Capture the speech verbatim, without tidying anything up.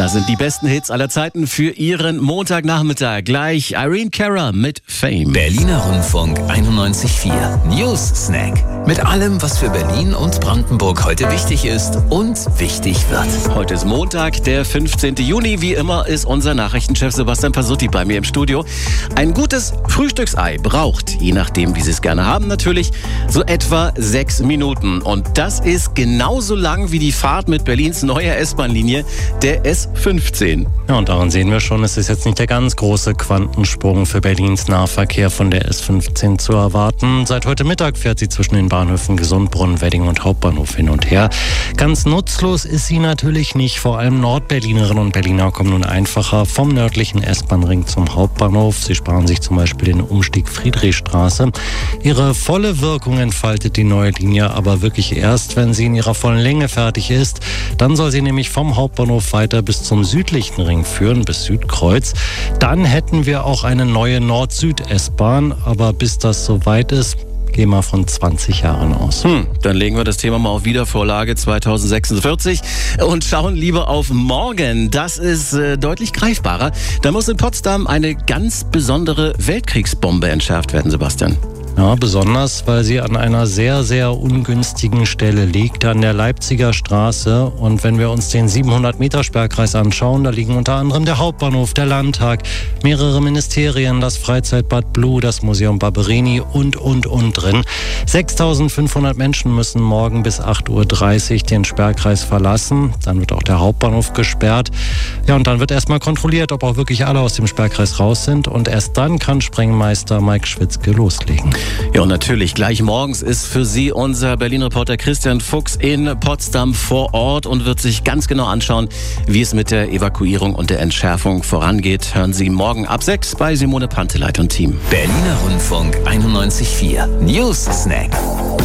Das sind die besten Hits aller Zeiten für Ihren Montagnachmittag. Gleich Irene Cara mit Fame. Berliner Rundfunk einundneunzig Komma vier News Snack. Mit allem, was für Berlin und Brandenburg heute wichtig ist und wichtig wird. Heute ist Montag, der fünfzehnten Juni. Wie immer ist unser Nachrichtenchef Sebastian Pasutti bei mir im Studio. Ein gutes Frühstücksei braucht, je nachdem, wie Sie es gerne haben, natürlich so etwa sechs Minuten. Und das ist genauso lang wie die Fahrt mit Berlins neuer S-Bahn-Linie, der S fünfzehn. Ja, und daran sehen wir schon, es ist jetzt nicht der ganz große Quantensprung für Berlins Nahverkehr von der S fünfzehn zu erwarten. Seit heute Mittag fährt sie zwischen den Bahnhöfen Gesundbrunnen, Wedding und Hauptbahnhof hin und her. Ganz nutzlos ist sie natürlich nicht. Vor allem Nordberlinerinnen und Berliner kommen nun einfacher vom nördlichen S-Bahn-Ring zum Hauptbahnhof. Sie sparen sich zum Beispiel den Umstieg Friedrichstraße. Ihre volle Wirkung entfaltet die neue Linie aber wirklich erst, wenn sie in ihrer vollen Länge fertig ist. Dann soll sie nämlich vom Hauptbahnhof weiter bis zum südlichen Ring führen, bis Südkreuz. Dann hätten wir auch eine neue Nord-Süd-S-Bahn. Aber bis das soweit ist, gehen wir von zwanzig Jahren aus. Hm, dann legen wir das Thema mal auf Wiedervorlage zweitausendsechsundvierzig und schauen lieber auf morgen. Das ist äh, deutlich greifbarer. Da muss in Potsdam eine ganz besondere Weltkriegsbombe entschärft werden, Sebastian. Ja, besonders, weil sie an einer sehr, sehr ungünstigen Stelle liegt, an der Leipziger Straße. Und wenn wir uns den siebenhundert Meter Sperrkreis anschauen, da liegen unter anderem der Hauptbahnhof, der Landtag, mehrere Ministerien, das Freizeitbad Blue, das Museum Barberini und, und, und drin. sechstausendfünfhundert Menschen müssen morgen bis acht Uhr dreißig den Sperrkreis verlassen. Dann wird auch der Hauptbahnhof gesperrt. Ja, und dann wird erstmal kontrolliert, ob auch wirklich alle aus dem Sperrkreis raus sind. Und erst dann kann Sprengmeister Mike Schwitzke loslegen. Ja, und natürlich gleich morgens ist für Sie unser Berlin-Reporter Christian Fuchs in Potsdam vor Ort und wird sich ganz genau anschauen, wie es mit der Evakuierung und der Entschärfung vorangeht. Hören Sie morgen ab sechs bei Simone Panteleit und Team. Berliner Rundfunk einundneunzig Komma vier News Snack.